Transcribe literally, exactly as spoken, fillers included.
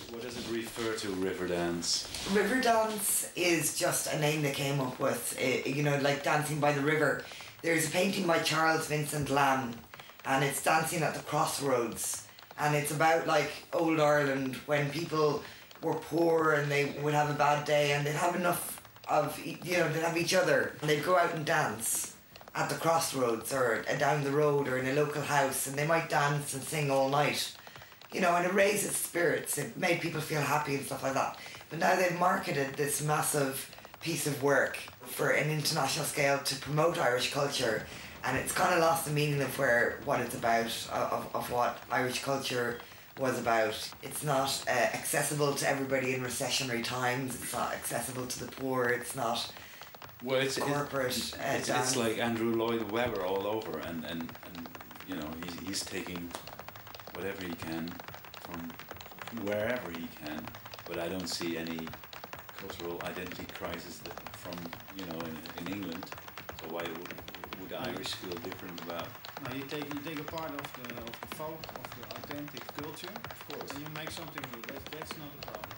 What does it refer to, Riverdance? Riverdance is just a name they came up with, uh, you know, like Dancing by the River. There's a painting by Charles Vincent Lamb, and it's dancing at the crossroads, and it's about like old Ireland when people were poor and they would have a bad day and they'd have enough of, you know, they'd have each other and they'd go out and dance at the crossroads or down the road or in a local house, and they might dance and sing all night, you know, and it raised its spirits, it made people feel happy and stuff like that. But now they've marketed this massive piece of work for an international scale to promote Irish culture, and it's kind of lost the meaning of where what it's about, of, of what Irish culture was about. It's not uh, accessible to everybody in recessionary times, it's not accessible to the poor, it's not well, it's corporate. It's, uh, it's, it's like Andrew Lloyd Webber all over, and, and, and you know, he's, he's taking whatever he can from wherever he can, but I don't see any cultural identity crisis that from, you know, in, in England. So why would, would the Irish feel different about? No, you take you take a part of the of the folk, of the authentic culture, Of course. and you make something new. That's that's not a problem.